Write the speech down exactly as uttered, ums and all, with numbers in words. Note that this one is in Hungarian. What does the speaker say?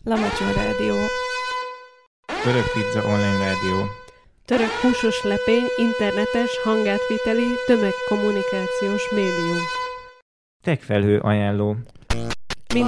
Lamacsó Rádió. Török Pizza Online Rádió. Török húsos lepény, internetes, hangátviteli, tömegkommunikációs médium. Techfelhő ajánló.